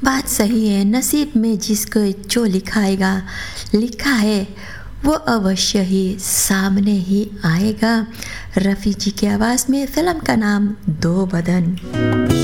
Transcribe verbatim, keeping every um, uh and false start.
बात सही है, नसीब में जिसको जो लिखाएगा लिखा है वो अवश्य ही सामने ही आएगा। रफ़ी जी की आवाज़ में फ़िल्म का नाम दो बदन।